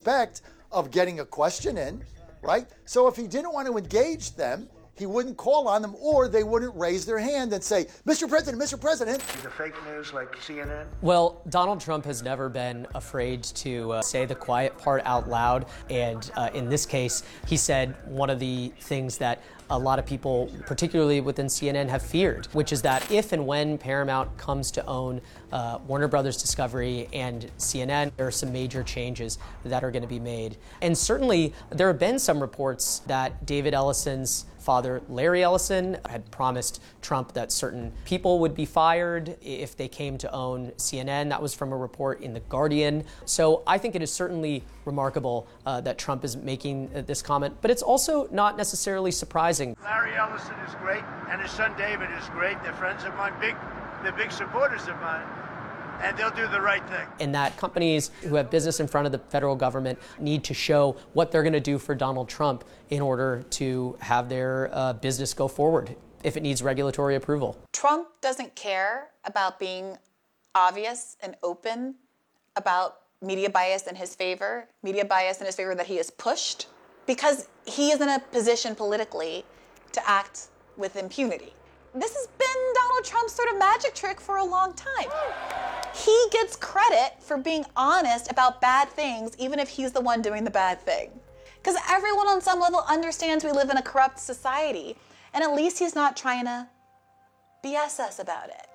expect of getting a question in, right? So if he didn't want to engage them, he wouldn't call on them, or they wouldn't raise their hand and say, Mr. President, Mr. President. The fake news like CNN? Well, Donald Trump has never been afraid to say the quiet part out loud. And in this case, he said one of the things that a lot of people, particularly within CNN, have feared, which is that if and when Paramount comes to own Warner Brothers Discovery and CNN, there are some major changes that are going to be made. And certainly, there have been some reports that David Ellison's father, Larry Ellison, had promised Trump that certain people would be fired if they came to own CNN. That was from a report in The Guardian. So I think it is certainly remarkable that Trump is making this comment, but it's also not necessarily surprising. Larry Ellison is great, and his son David is great. They're friends of mine, they're big supporters of mine. And they'll do the right thing. And that companies who have business in front of the federal government need to show what they're going to do for Donald Trump in order to have their business go forward if it needs regulatory approval. Trump doesn't care about being obvious and open about media bias in his favor that he has pushed, because he is in a position politically to act with impunity. This has been Donald Trump's sort of magic trick for a long time. He gets credit for being honest about bad things, even if he's the one doing the bad thing. Because everyone on some level understands we live in a corrupt society, and at least he's not trying to BS us about it.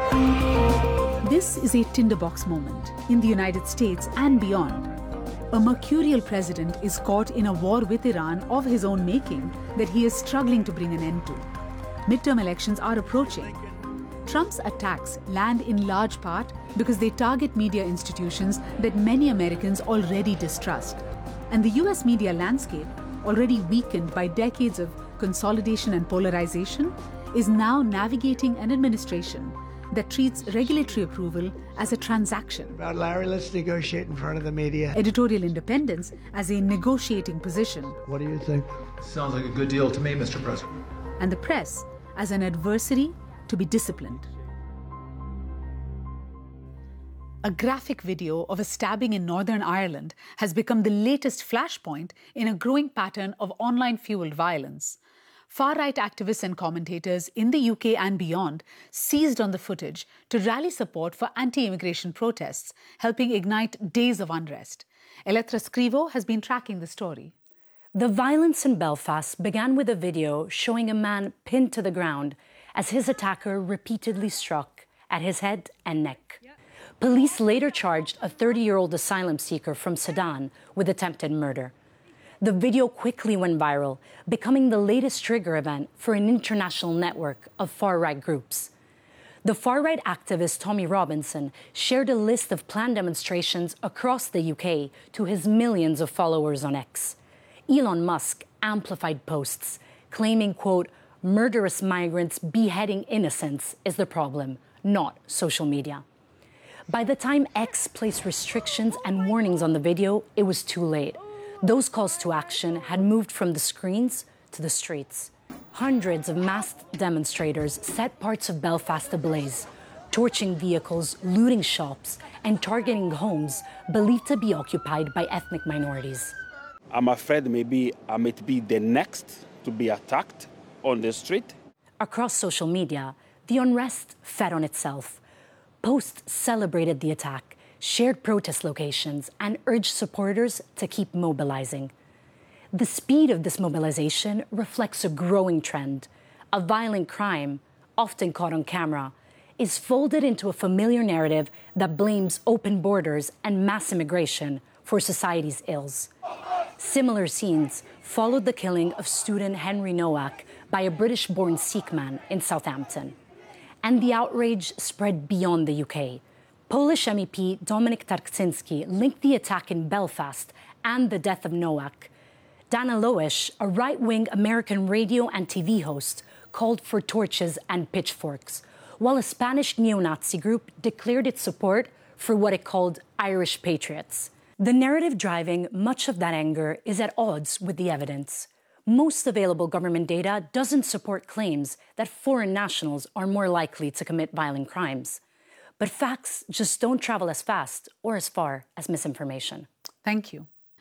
This is a tinderbox moment in the United States and beyond. A mercurial president is caught in a war with Iran of his own making that he is struggling to bring an end to. Midterm elections are approaching. Trump's attacks land in large part because they target media institutions that many Americans already distrust. And the US media landscape, already weakened by decades of consolidation and polarization, is now navigating an administration that treats regulatory approval as a transaction. About Larry, let's negotiate in front of the media. Editorial independence as a negotiating position. What do you think? Sounds like a good deal to me, Mr. President. And the press as an adversary to be disciplined. A graphic video of a stabbing in Northern Ireland has become the latest flashpoint in a growing pattern of online-fueled violence. Far-right activists and commentators in the UK and beyond seized on the footage to rally support for anti-immigration protests, helping ignite days of unrest. Elettra Scrivo has been tracking the story. The violence in Belfast began with a video showing a man pinned to the ground as his attacker repeatedly struck at his head and neck. Police later charged a 30-year-old asylum seeker from Sudan with attempted murder. The video quickly went viral, becoming the latest trigger event for an international network of far-right groups. The far-right activist Tommy Robinson shared a list of planned demonstrations across the UK to his millions of followers on X. Elon Musk amplified posts claiming, quote, murderous migrants beheading innocents is the problem, not social media. By the time X placed restrictions and warnings on the video, it was too late. Those calls to action had moved from the screens to the streets. Hundreds of masked demonstrators set parts of Belfast ablaze, torching vehicles, looting shops, and targeting homes believed to be occupied by ethnic minorities. I'm afraid maybe I might be the next to be attacked on the street. Across social media, the unrest fed on itself. Posts celebrated the attack, shared protest locations, and urged supporters to keep mobilizing. The speed of this mobilization reflects a growing trend. A violent crime, often caught on camera, is folded into a familiar narrative that blames open borders and mass immigration for society's ills. Similar scenes followed the killing of student Henry Nowak by a British-born Sikh man in Southampton. And the outrage spread beyond the UK. Polish MEP Dominik Tarczyński linked the attack in Belfast and the death of Nowak. Dana Loesch, a right-wing American radio and TV host, called for torches and pitchforks, while a Spanish neo-Nazi group declared its support for what it called Irish patriots. The narrative driving much of that anger is at odds with the evidence. Most available government data doesn't support claims that foreign nationals are more likely to commit violent crimes. But facts just don't travel as fast or as far as misinformation. Thank you.